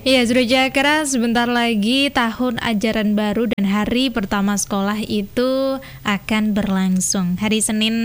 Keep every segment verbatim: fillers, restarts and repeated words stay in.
Iya, sudah Jakra, sebentar lagi tahun ajaran baru dan hari pertama sekolah itu akan berlangsung hari Senin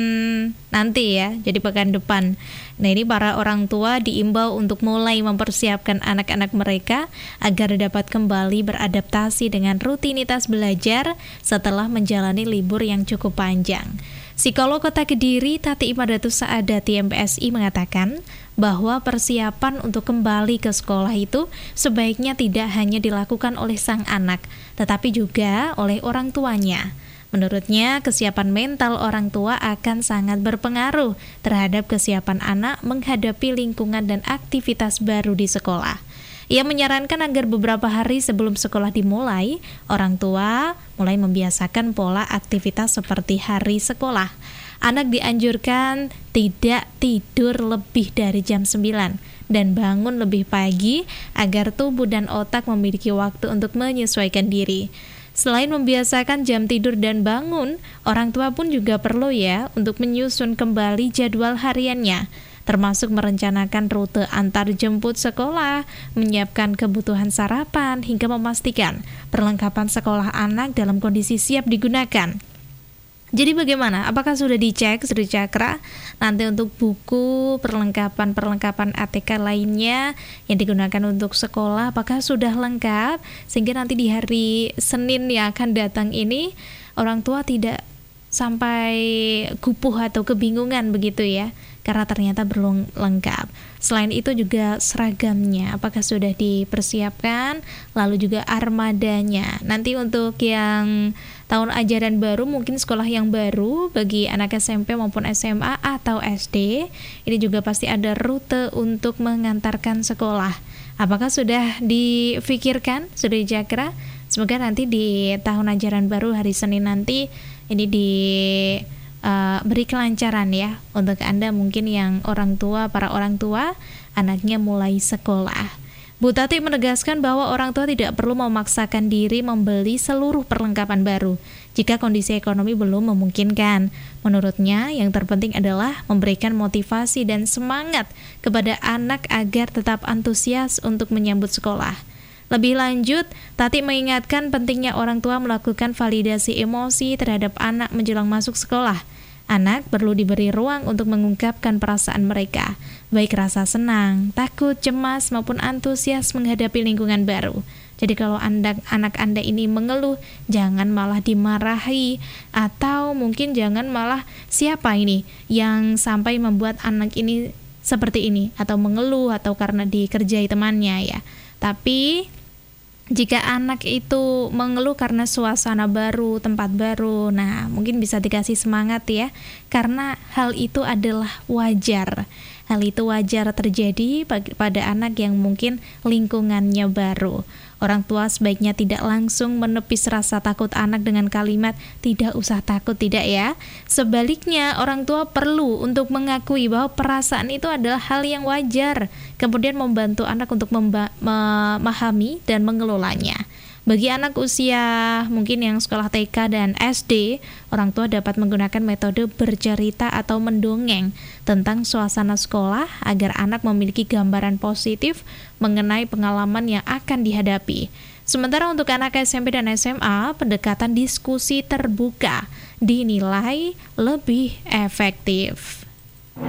nanti ya, jadi pekan depan. Nah, ini para orang tua diimbau untuk mulai mempersiapkan anak-anak mereka agar dapat kembali beradaptasi dengan rutinitas belajar setelah menjalani libur yang cukup panjang. Psikolog Kota Kediri Tati Imadatus Saadati M P S I mengatakan bahwa persiapan untuk kembali ke sekolah itu sebaiknya tidak hanya dilakukan oleh sang anak, tetapi juga oleh orang tuanya. Menurutnya, kesiapan mental orang tua akan sangat berpengaruh terhadap kesiapan anak menghadapi lingkungan dan aktivitas baru di sekolah. Ia menyarankan agar beberapa hari sebelum sekolah dimulai, orang tua mulai membiasakan pola aktivitas seperti hari sekolah. Anak dianjurkan tidak tidur lebih dari jam sembilan dan bangun lebih pagi agar tubuh dan otak memiliki waktu untuk menyesuaikan diri. Selain membiasakan jam tidur dan bangun, orang tua pun juga perlu ya untuk menyusun kembali jadwal hariannya, termasuk merencanakan rute antar jemput sekolah, menyiapkan kebutuhan sarapan, hingga memastikan perlengkapan sekolah anak dalam kondisi siap digunakan. Jadi bagaimana? Apakah sudah dicek, sudah Cakra? Nanti untuk buku, perlengkapan-perlengkapan A T K lainnya yang digunakan untuk sekolah, apakah sudah lengkap? Sehingga nanti di hari Senin yang akan datang ini, orang tua tidak sampai gupuh atau kebingungan begitu ya, karena ternyata belum lengkap. Selain itu juga seragamnya, apakah sudah dipersiapkan, lalu juga armadanya. Nanti untuk yang tahun ajaran baru, mungkin sekolah yang baru bagi anak S M P maupun S M A atau S D, ini juga pasti ada rute untuk mengantarkan sekolah. Apakah sudah difikirkan, sudah dijakra? Semoga nanti di tahun ajaran baru hari Senin nanti ini di uh, beri kelancaran ya untuk Anda mungkin yang orang tua, para orang tua anaknya mulai sekolah. Bu Tati menegaskan bahwa orang tua tidak perlu memaksakan diri membeli seluruh perlengkapan baru jika kondisi ekonomi belum memungkinkan. Menurutnya, yang terpenting adalah memberikan motivasi dan semangat kepada anak agar tetap antusias untuk menyambut sekolah. Lebih lanjut, Tati mengingatkan pentingnya orang tua melakukan validasi emosi terhadap anak menjelang masuk sekolah. Anak perlu diberi ruang untuk mengungkapkan perasaan mereka, baik rasa senang, takut, cemas, maupun antusias menghadapi lingkungan baru. Jadi kalau anda, anak Anda ini mengeluh, jangan malah dimarahi, atau mungkin jangan malah siapa ini yang sampai membuat anak ini seperti ini, atau mengeluh, atau karena dikerjai temannya ya. Tapi jika anak itu mengeluh karena suasana baru, tempat baru, nah mungkin bisa dikasih semangat ya, karena hal itu adalah wajar. Hal itu wajar terjadi pada anak yang mungkin lingkungannya baru. Orang tua sebaiknya tidak langsung menepis rasa takut anak dengan kalimat tidak usah takut, tidak ya. Sebaliknya, orang tua perlu untuk mengakui bahwa perasaan itu adalah hal yang wajar, kemudian membantu anak untuk memba- memahami dan mengelolanya. Bagi anak usia mungkin yang sekolah T K dan S D, orang tua dapat menggunakan metode bercerita atau mendongeng tentang suasana sekolah agar anak memiliki gambaran positif mengenai pengalaman yang akan dihadapi. Sementara untuk anak S M P dan S M A, pendekatan diskusi terbuka dinilai lebih efektif.